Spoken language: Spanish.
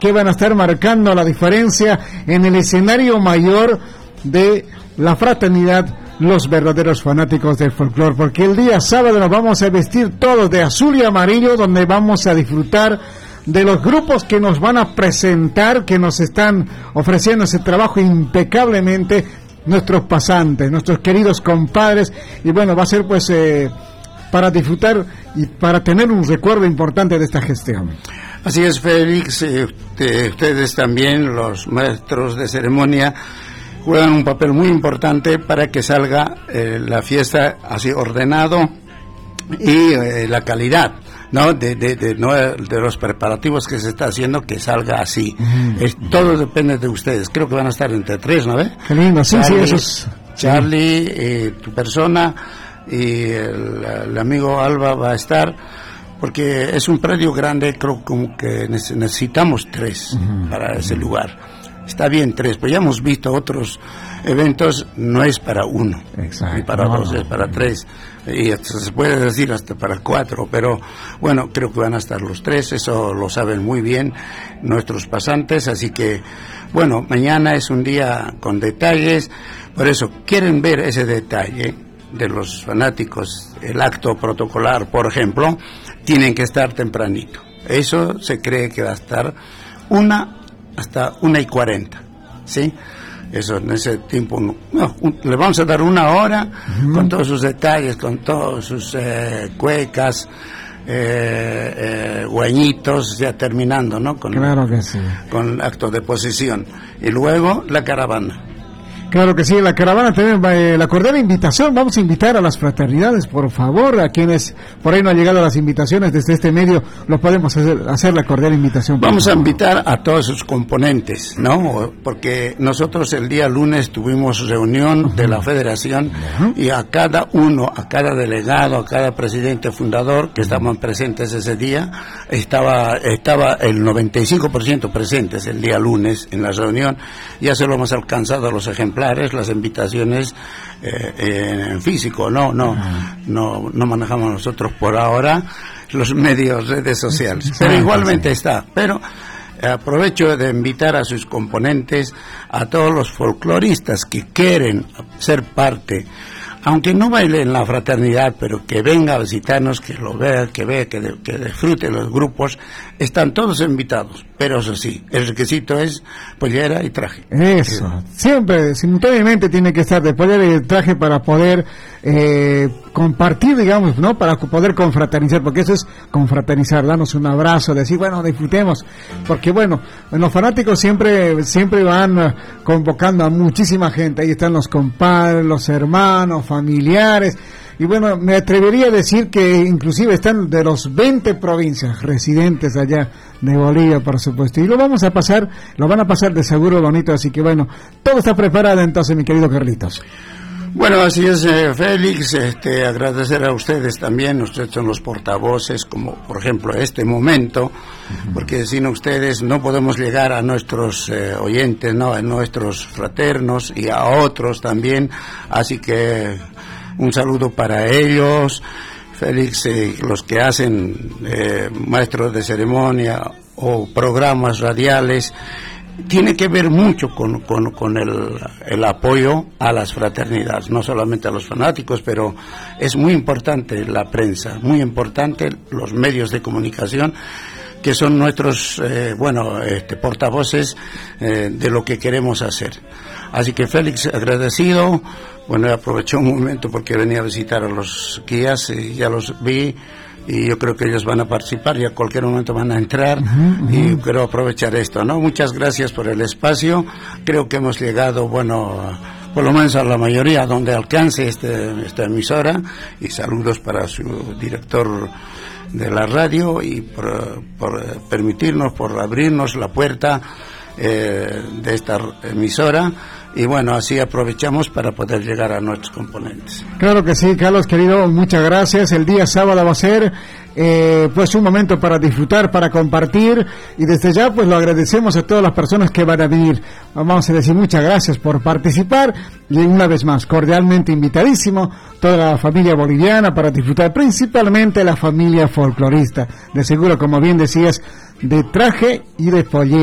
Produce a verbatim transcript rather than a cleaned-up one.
que van a estar marcando la diferencia en el escenario mayor de la fraternidad, los verdaderos fanáticos del folclore, porque el día sábado nos vamos a vestir todos de azul y amarillo, donde vamos a disfrutar de los grupos que nos van a presentar, que nos están ofreciendo ese trabajo impecablemente, nuestros pasantes, nuestros queridos compadres, y bueno, va a ser pues eh, para disfrutar y para tener un recuerdo importante de esta gestión. Así es, Félix, eh, ustedes también, los maestros de ceremonia, juegan un papel muy importante para que salga eh, la fiesta así ordenado y eh, la calidad, ¿no? De, de, de, no, de los preparativos que se está haciendo, que salga así. Mm. Es, todo depende de ustedes. Creo que van a estar entre tres, ¿no ves? Qué lindo, sí, Charlie, sí, eso es... Charlie, eh, tu persona y el, el amigo Alba va a estar, porque es un predio grande, creo como que necesitamos tres mm. para ese lugar. Está bien tres, pero ya hemos visto otros eventos, no es para uno, exacto, ni para no, dos, no. es para tres, y se puede decir hasta para cuatro, pero bueno, creo que van a estar los tres, eso lo saben muy bien nuestros pasantes, así que bueno, mañana es un día con detalles, por eso quieren ver ese detalle de los fanáticos, el acto protocolar, por ejemplo, tienen que estar tempranito, eso se cree que va a estar una hasta una y cuarenta, ¿sí? Eso, en ese tiempo, no, no un, le vamos a dar una hora uh-huh. con todos sus detalles, con todos sus eh, cuecas, eh, eh, guañitos, ya terminando, ¿no? Con, claro que sí. Con acto de posesión. Y luego la caravana. Claro que sí, la caravana también va, eh, la cordial invitación, vamos a invitar a las fraternidades, por favor, a quienes por ahí no han llegado las invitaciones desde este medio, lo podemos hacer, hacer la cordial invitación. Vamos a invitar a todos sus componentes, ¿no? Porque nosotros el día lunes tuvimos reunión uh-huh. de la federación uh-huh. y a cada uno, a cada delegado, a cada presidente fundador que estaban presentes ese día, estaba estaba el noventa y cinco por ciento presentes el día lunes en la reunión, ya se lo hemos alcanzado a los ejemplares, las invitaciones eh, en físico, no, no, no, no manejamos nosotros por ahora los medios, redes sociales, pero igualmente está, pero aprovecho de invitar a sus componentes, a todos los folcloristas que quieren ser parte, aunque no baile en la fraternidad, pero que venga a visitarnos, que lo vea, que vea, que, de, que disfrute los grupos, están todos invitados, pero eso sí, el requisito es pollera y traje. Eso, eh. siempre, simultáneamente tiene que estar de pollera y traje para poder eh, compartir, digamos, ¿no? Para poder confraternizar, porque eso es confraternizar, darnos un abrazo, decir, bueno, disfrutemos, porque bueno, los fanáticos siempre, siempre van convocando a muchísima gente, ahí están los compadres, los hermanos, familiares, y bueno, me atrevería a decir que inclusive están de los veinte provincias residentes allá de Bolivia, por supuesto, y lo vamos a pasar, lo van a pasar de seguro bonito, así que bueno, todo está preparado entonces, mi querido Carlitos. Bueno, así es, eh, Félix, este, agradecer a ustedes también, ustedes son los portavoces, como por ejemplo este momento, uh-huh. porque sin ustedes no podemos llegar a nuestros eh, oyentes, no, a nuestros fraternos y a otros también, así que un saludo para ellos, Félix, eh, los que hacen eh, maestros de ceremonia o programas radiales, tiene que ver mucho con, con, con el, el apoyo a las fraternidades, no solamente a los fanáticos, pero es muy importante la prensa, muy importante los medios de comunicación, que son nuestros, eh, bueno, este, portavoces eh, de lo que queremos hacer. Así que Félix, agradecido, bueno, aproveché un momento porque venía a visitar a los guías y ya los vi, y yo creo que ellos van a participar y a cualquier momento van a entrar, uh-huh, uh-huh. y quiero aprovechar esto, ¿no? Muchas gracias por el espacio, creo que hemos llegado, bueno, por lo menos a la mayoría donde alcance este, esta emisora, y saludos para su director de la radio y por, por permitirnos, por abrirnos la puerta eh, de esta emisora. Y bueno, así aprovechamos para poder llegar a nuestros componentes. Claro que sí, Carlos, querido, muchas gracias. El día sábado va a ser eh, pues un momento para disfrutar, para compartir, y desde ya pues lo agradecemos a todas las personas que van a venir. Vamos a decir muchas gracias por participar, y una vez más, cordialmente invitadísimo toda la familia boliviana para disfrutar, principalmente la familia folclorista. De seguro, como bien decías, de traje y de pollera.